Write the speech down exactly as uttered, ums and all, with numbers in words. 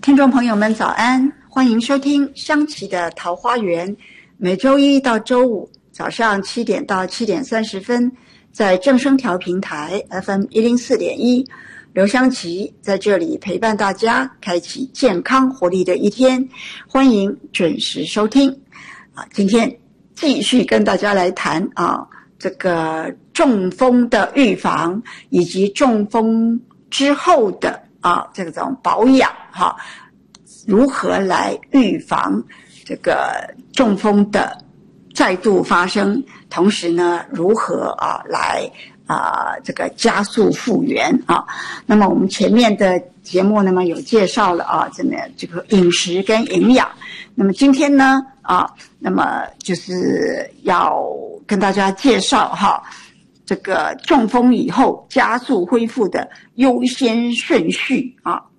听众朋友们早安，欢迎收听香琪的桃花源，每周一到周五早上七点到七点三十分，在正声调频台 F M 一零四点一，刘香琪在这里陪伴大家，开启健康活力的一天，欢迎准时收听。啊，今天继续跟大家来谈啊，这个中风的预防以及中风之后的啊这种保养哈、啊，如何来预防这个中风的再度发生，同时呢，如何啊来啊这个加速复原啊？那么我们前面的节目那么有介绍了啊，这么这个饮食跟营养。那么今天呢啊，那么就是要跟大家介绍哈，这个中风以后加速恢复的优先顺序啊。